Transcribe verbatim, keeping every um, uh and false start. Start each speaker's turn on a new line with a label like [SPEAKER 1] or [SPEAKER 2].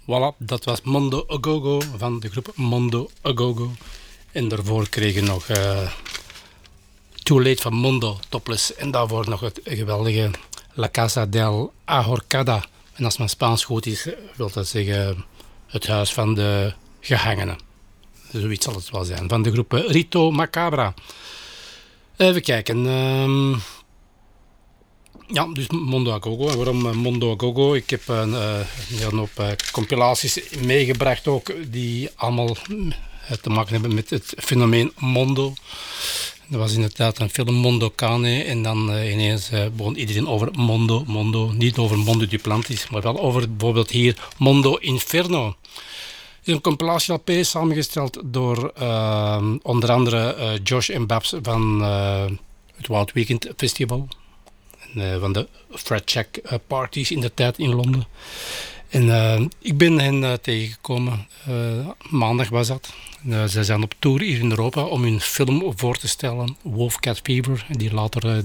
[SPEAKER 1] Voilà, dat was Mondo A Go Go van de groep Mondo A Go Go. En daarvoor kregen we nog uh, Too Late van Mondo Topless. En daarvoor nog het geweldige La Casa del Ahorcada. En als men Spaans goed is, wil dat zeggen het huis van de gehangenen. Zoiets zal het wel zijn. Van de groep Rito Macabra. Even kijken. Um, ja, dus Mondo A Go Go. En waarom Mondo A Go Go? Ik heb een, uh, een hele hoop uh, compilaties meegebracht ook, die allemaal te maken hebben met het fenomeen Mondo. Er was inderdaad een film, Mondo Cane, en dan uh, ineens uh, begon iedereen over Mondo, Mondo. Niet over Mondo Duplantis, maar wel over bijvoorbeeld hier Mondo Inferno. Het is een compilatie-L P samengesteld door uh, onder andere uh, Josh en Babs van uh, het Wild Weekend Festival. En, uh, van de Fred Check uh, parties in de tijd in Londen. En uh, ik ben hen uh, tegengekomen, uh, maandag was dat. Uh, zij zijn op tour hier in Europa om hun film voor te stellen, Wolfcat Fever, die later uh,